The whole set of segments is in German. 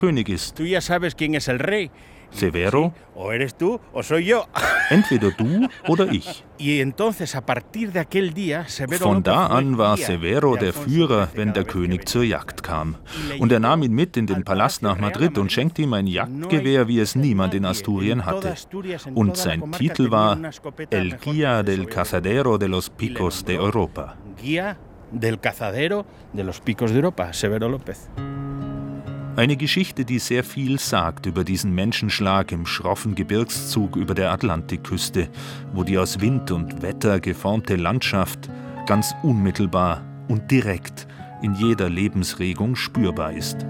König ist. Tú ya sabes quién es el rey. Severo, O eres tú o soy yo. entweder du oder ich. Y entonces, a partir de aquel día, Severo Von López da fue an war guía Severo de der Alfonso Führer, XIII wenn der cada vez que König zur venía. Jagd kam. Und er nahm ihn mit in den Palast nach Madrid und schenkte ihm ein Jagdgewehr, wie es niemand in Asturien hatte. Und sein Titel war El Guía del Cazadero de los Picos de Europa. Guía del Cazadero de los Picos de Europa, Severo López. Eine Geschichte, die sehr viel sagt über diesen Menschenschlag im schroffen Gebirgszug über der Atlantikküste, wo die aus Wind und Wetter geformte Landschaft ganz unmittelbar und direkt in jeder Lebensregung spürbar ist.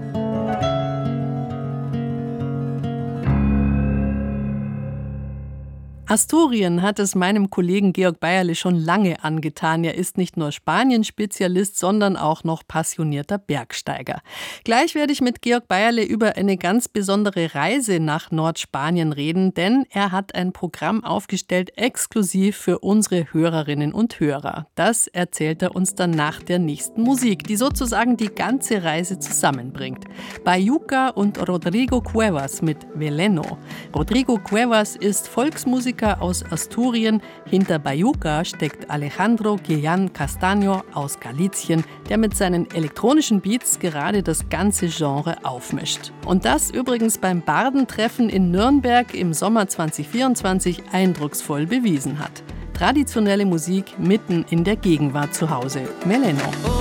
Asturien hat es meinem Kollegen Georg Beierle schon lange angetan. Er ist nicht nur Spanien-Spezialist, sondern auch noch passionierter Bergsteiger. Gleich werde ich mit Georg Beierle über eine ganz besondere Reise nach Nordspanien reden, denn er hat ein Programm aufgestellt, exklusiv für unsere Hörerinnen und Hörer. Das erzählt er uns dann nach der nächsten Musik, die sozusagen die ganze Reise zusammenbringt. Bayuca und Rodrigo Cuevas mit Veleno. Rodrigo Cuevas ist Volksmusiker aus Asturien. Hinter Bayuca steckt Alejandro Guillán Castaño aus Galizien, der mit seinen elektronischen Beats gerade das ganze Genre aufmischt. Und das übrigens beim Bardentreffen in Nürnberg im Sommer 2024 eindrucksvoll bewiesen hat. Traditionelle Musik mitten in der Gegenwart zu Hause. Veleno.